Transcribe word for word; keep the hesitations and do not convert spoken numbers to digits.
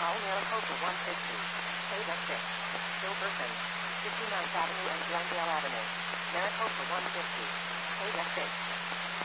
Powell, Maricopa one fifty. Page F six. Gilberton. fifty-ninth Avenue and Glendale Avenue. Maricopa one fifty. Page F six.